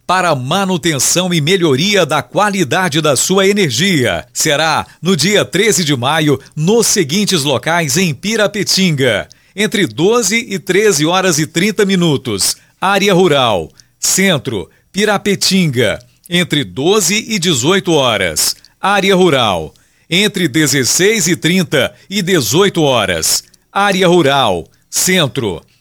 para manutenção e melhoria da qualidade da sua energia. Será no dia 13 de maio, nos seguintes locais em Pirapetinga, entre 12 e 13 horas e 30 minutos. Área Rural, Centro, Pirapetinga, entre 12 e 18 horas. Área Rural, entre 16 e 30 e 18 horas. Área Rural, Centro,